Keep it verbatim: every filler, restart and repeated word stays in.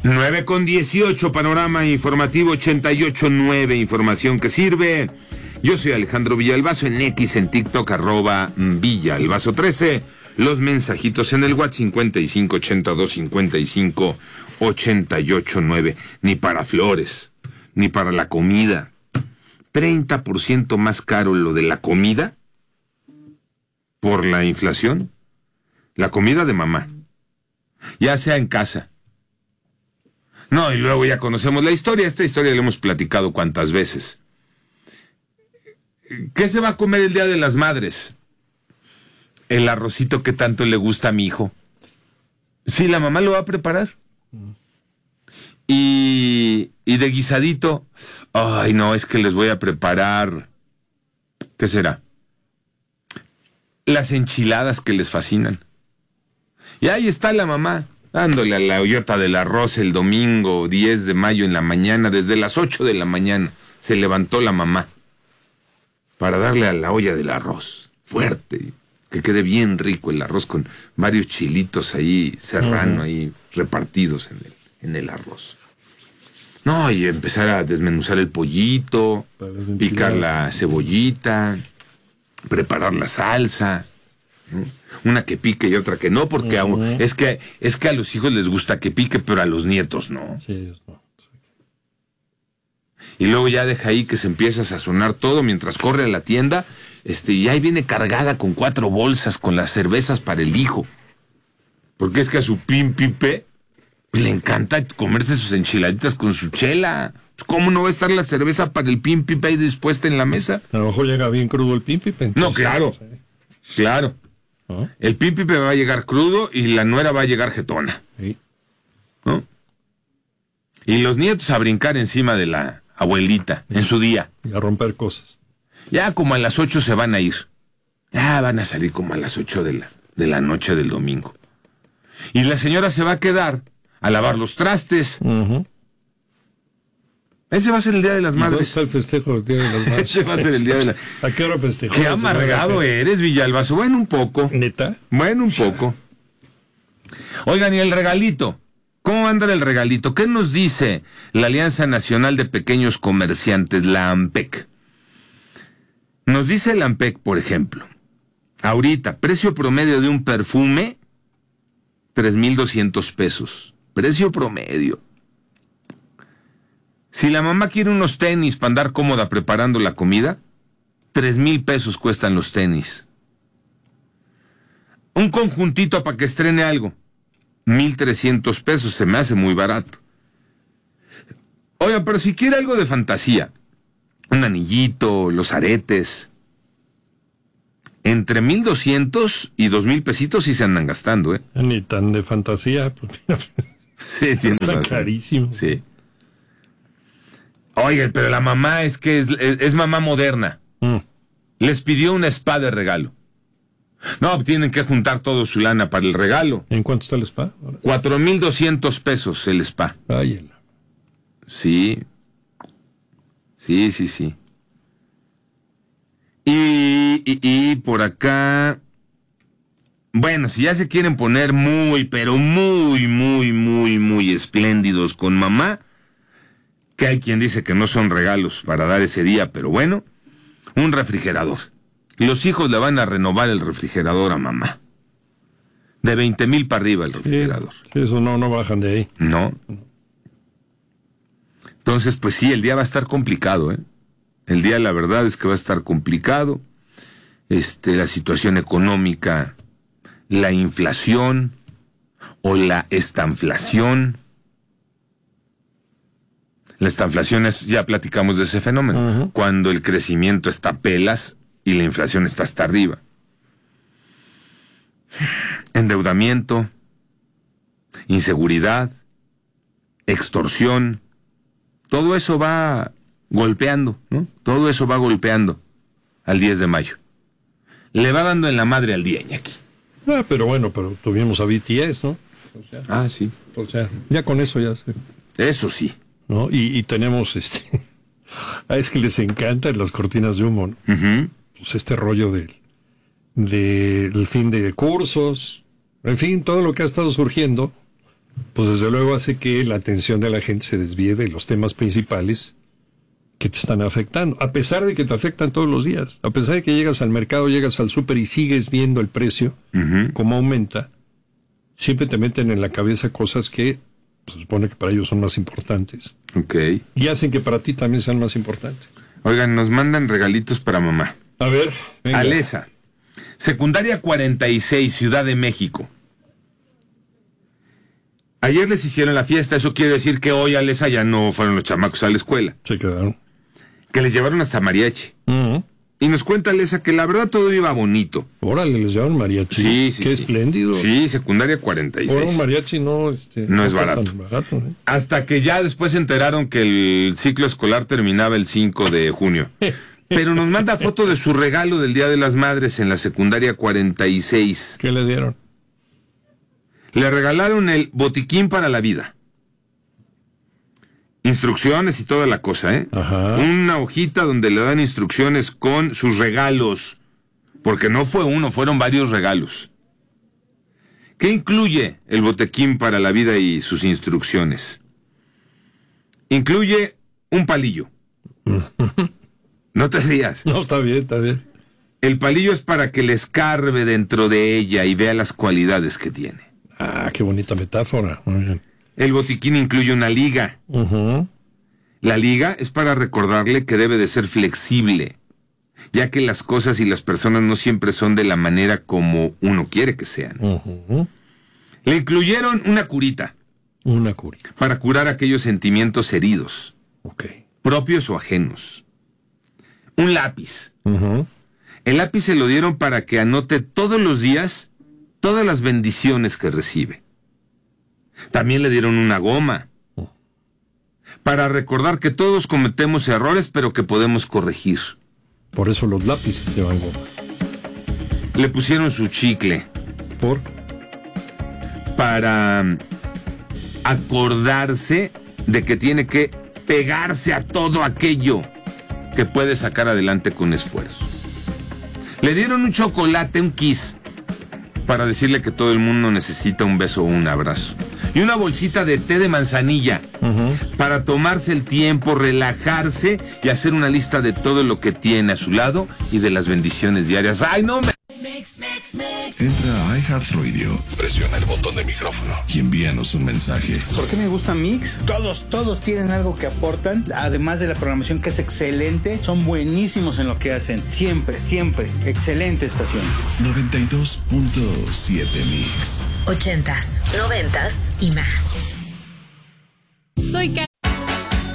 nueve con dieciocho, panorama informativo ochenta y ocho punto nueve, información que sirve. Yo soy Alejandro Villalbazo, en X, en TikTok, arroba Villalbazo trece. Los mensajitos en el WhatsApp cincuenta y cinco ochenta y dos cincuenta y cinco ochenta y ocho nueve. Ni para flores, ni para la comida. treinta por ciento más caro lo de la comida por la inflación. La comida de mamá, ya sea en casa. No, y luego ya conocemos la historia. Esta historia la hemos platicado cuantas veces. ¿Qué se va a comer el Día de las Madres? El arrocito que tanto le gusta a mi hijo. Sí, la mamá lo va a preparar. Y, y de guisadito, ay no, es que les voy a preparar, ¿qué será? Las enchiladas que les fascinan. Y ahí está la mamá, dándole a la hoyota del arroz el domingo diez de mayo en la mañana, desde las ocho de la mañana, se levantó la mamá para darle a la olla del arroz, fuerte, que quede bien rico el arroz con varios chilitos ahí, serrano, uh-huh. ahí repartidos en el, en el arroz. No, y empezar a desmenuzar el pollito, picar la cebollita, preparar la salsa, ¿no? Una que pique y otra que no, porque uh-huh. a, es que es que a los hijos les gusta que pique, pero a los nietos no. Sí, no. Y luego ya deja ahí que se empieza a sazonar todo mientras corre a la tienda, este, y ahí viene cargada con cuatro bolsas con las cervezas para el hijo. Porque es que a su pimpipe le encanta comerse sus enchiladitas con su chela. ¿Cómo no va a estar la cerveza para el pimpipe ahí dispuesta en la mesa? A lo mejor llega bien crudo el pimpipe. Entonces, no, claro, claro. ¿Ah? El pimpipe va a llegar crudo y la nuera va a llegar jetona. Sí. ¿No? Y los nietos a brincar encima de la abuelita en su día. Y a romper cosas. Ya como a las ocho se van a ir. Ya van a salir como a las ocho de la, de la noche del domingo. Y la señora se va a quedar a lavar los trastes. Uh-huh. Ese va a ser el Día de las Madres. ¿Y dónde está el festejo del Día de las Madres? Ese va a ser el Día de las... ¿A qué hora festejó? Qué amargado eres, Villalbazo. Bueno, un poco. ¿Neta? Bueno, un poco. Oigan, y el regalito. ¿Cómo anda el regalito? ¿Qué nos dice la Alianza Nacional de Pequeños Comerciantes, la AMPEC? Nos dice la AMPEC, por ejemplo, ahorita, precio promedio de un perfume, tres mil doscientos pesos. Precio promedio. Si la mamá quiere unos tenis para andar cómoda preparando la comida, tres mil pesos cuestan los tenis. Un conjuntito para que estrene algo, mil trescientos pesos, se me hace muy barato. Oiga, pero si quiere algo de fantasía, un anillito, los aretes, entre mil doscientos y dos mil pesitos sí se andan gastando, ¿eh? Ni tan de fantasía. Pues, sí, tienes está razón. Carísimo. Sí. Oiga, pero la mamá es que es, es, es mamá moderna. Mm. Les pidió una spa de regalo. No, tienen que juntar todo su lana para el regalo. ¿En cuánto está el spa? Cuatro mil doscientos pesos el spa. Ay, sí. Sí, sí, sí. Y, y, y por acá... Bueno, si ya se quieren poner muy, pero muy, muy, muy, muy espléndidos con mamá, que hay quien dice que no son regalos para dar ese día, pero bueno, un refrigerador. Los hijos le van a renovar el refrigerador a mamá. De veinte mil para arriba el refrigerador. Sí, sí, eso no, no bajan de ahí. No. Entonces, pues sí, el día va a estar complicado, ¿eh? El día, la verdad, es que va a estar complicado. Este, la situación económica, la inflación o la estanflación. La estanflación es, ya platicamos de ese fenómeno, uh-huh. cuando el crecimiento está pelas y la inflación está hasta arriba. Endeudamiento, inseguridad, extorsión, todo eso va golpeando, ¿no? Todo eso va golpeando al diez de mayo. Le va dando en la madre al día, Iñaki. Ah, pero bueno, pero tuvimos a B T S, ¿no? O sea, ah, sí. O sea, ya con eso ya se... Eso sí. ¿No? Y, y tenemos este... es que les encantan las cortinas de humo, ¿no? Uh-huh. Pues este rollo del de, del fin de cursos, en fin, todo lo que ha estado surgiendo pues desde luego hace que la atención de la gente se desvíe de los temas principales que te están afectando, a pesar de que te afectan todos los días, a pesar de que llegas al mercado, llegas al súper y sigues viendo el precio, uh-huh. cómo aumenta, siempre te meten en la cabeza cosas que pues, se supone que para ellos son más importantes. Okay. Y hacen que para ti también sean más importantes. Oigan, nos mandan regalitos para mamá. A ver, venga. Alesa, secundaria cuarenta y seis, Ciudad de México. Ayer les hicieron la fiesta, eso quiere decir que hoy, Alesa, ya no fueron los chamacos a la escuela. Se quedaron. Que les llevaron hasta mariachi. Uh-huh. Y nos cuenta Alesa que la verdad todo iba bonito. Órale, les llevaron mariachi. Sí, sí, Qué sí. espléndido. Sí, secundaria cuarenta y seis. Ahora un mariachi no, este, no, no es barato. barato ¿eh? Hasta que ya después se enteraron que el ciclo escolar terminaba el cinco de junio. Pero nos manda foto de su regalo del Día de las Madres en la secundaria cuarenta y seis. ¿Qué le dieron? Le regalaron el botiquín para la vida. Instrucciones y toda la cosa, ¿eh? Ajá. Una hojita donde le dan instrucciones con sus regalos. Porque no fue uno, fueron varios regalos. ¿Qué incluye el botiquín para la vida y sus instrucciones? Incluye un palillo. No te rías. No, está bien, está bien. El palillo es para que le escarbe dentro de ella y vea las cualidades que tiene. Ah, qué bonita metáfora. Muy bien. El botiquín incluye una liga. Uh-huh. La liga es para recordarle que debe de ser flexible, ya que las cosas y las personas no siempre son de la manera como uno quiere que sean. Uh-huh. Le incluyeron una curita. Una curita. Para curar aquellos sentimientos heridos. Okay. Propios o ajenos. Un lápiz. Uh-huh. El lápiz se lo dieron para que anote todos los días todas las bendiciones que recibe. También le dieron una goma. Para recordar que todos cometemos errores, pero que podemos corregir. Por eso los lápices llevan goma. Le pusieron su chicle. ¿Por? Para acordarse de que tiene que pegarse a todo aquello que puede sacar adelante con esfuerzo. Le dieron un chocolate, un kiss, para decirle que todo el mundo necesita un beso o un abrazo. Y una bolsita de té de manzanilla, uh-huh. para tomarse el tiempo, relajarse y hacer una lista de todo lo que tiene a su lado y de las bendiciones diarias. ¡Ay, no me... Mix, mix, mix. Entra a iHeartRadio, presiona el botón de micrófono y envíanos un mensaje. ¿Por qué me gusta Mix? Todos, todos tienen algo que aportan, además de la programación que es excelente, son buenísimos en lo que hacen. Siempre, siempre, excelente estación. noventa y dos punto siete Mix. Ochentas, noventas y más. Soy